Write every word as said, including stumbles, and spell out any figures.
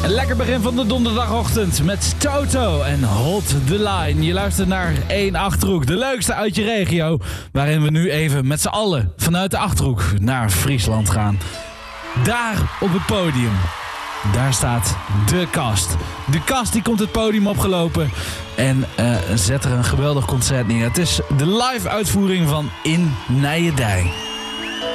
Een lekker begin van de donderdagochtend met Toto en Hold the Line. Je luistert naar één Achterhoek, de leukste uit je regio. Waarin we nu even met z'n allen vanuit de Achterhoek naar Friesland gaan. Daar op het podium, daar staat de Kast. De Kast die komt het podium opgelopen en uh, zet er een geweldig concert neer. Het is de live uitvoering van In Nijedij.